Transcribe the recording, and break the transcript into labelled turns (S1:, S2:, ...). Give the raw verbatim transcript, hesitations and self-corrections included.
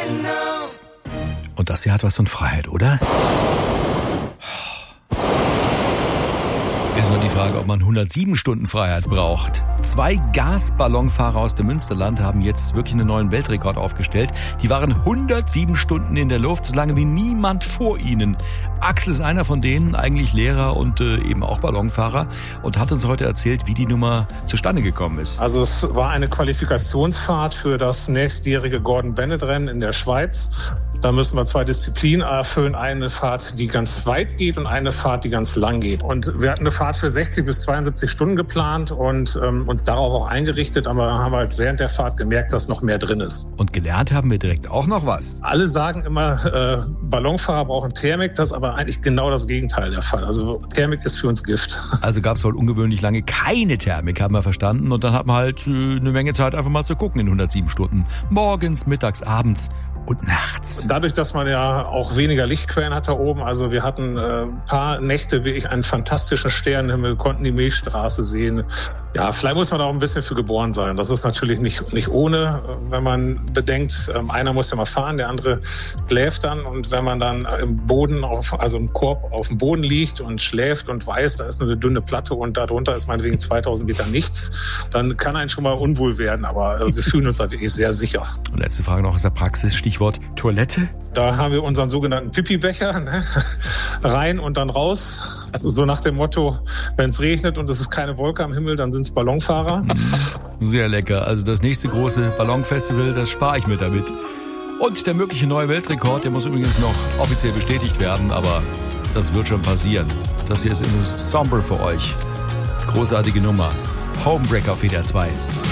S1: Und das hier hat was von Freiheit, oder? Ist nur die Frage, ob man hundertsieben Stunden Freiheit braucht. Zwei Gasballonfahrer aus dem Münsterland haben jetzt wirklich einen neuen Weltrekord aufgestellt. Die waren hundertsieben Stunden in der Luft, so lange wie niemand vor ihnen. Axel ist einer von denen, eigentlich Lehrer und äh, eben auch Ballonfahrer, und hat uns heute erzählt, wie die Nummer zustande gekommen ist.
S2: Also es war eine Qualifikationsfahrt für das nächstjährige Gordon-Bennett-Rennen in der Schweiz. Da müssen wir zwei Disziplinen erfüllen. Eine Fahrt, die ganz weit geht, und eine Fahrt, die ganz lang geht. Und wir hatten eine Fahrt für sechzig bis zweiundsiebzig Stunden geplant und ähm, uns darauf auch eingerichtet. Aber haben halt während der Fahrt gemerkt, dass noch mehr drin ist.
S1: Und gelernt haben wir direkt auch noch was.
S2: Alle sagen immer, äh, Ballonfahrer brauchen Thermik. Das ist aber eigentlich genau das Gegenteil der Fall. Also Thermik ist für uns Gift.
S1: Also gab es wohl ungewöhnlich lange keine Thermik, haben wir verstanden. Und dann hat man halt äh, eine Menge Zeit, einfach mal zu gucken in hundertsieben Stunden. Morgens, mittags, abends und nachts.
S2: Dadurch, dass man ja auch weniger Lichtquellen hat da oben, also wir hatten äh, ein paar Nächte wirklich einen fantastischen Sternenhimmel, konnten die Milchstraße sehen. Ja, vielleicht muss man da auch ein bisschen für geboren sein. Das ist natürlich nicht, nicht ohne, wenn man bedenkt, ähm, einer muss ja mal fahren, der andere schläft dann. Und wenn man dann im Boden, auf, also im Korb auf dem Boden liegt und schläft und weiß, da ist nur eine dünne Platte und darunter ist meinetwegen zweitausend Meter nichts, dann kann einen schon mal unwohl werden. Aber äh, wir fühlen uns da wirklich sehr sicher.
S1: Und letzte Frage noch aus der Praxis, Stichwort Toilette.
S2: Da haben wir unseren sogenannten Pipi-Becher, ne? Rein und dann raus. Also so nach dem Motto, wenn es regnet und es ist keine Wolke am Himmel, dann sind es Ballonfahrer.
S1: Sehr lecker. Also das nächste große Ballonfestival, das spare ich mir damit. Und der mögliche neue Weltrekord, der muss übrigens noch offiziell bestätigt werden, aber das wird schon passieren. Das hier ist in das Somber für euch. Großartige Nummer. Homebreaker auf W D R zwei.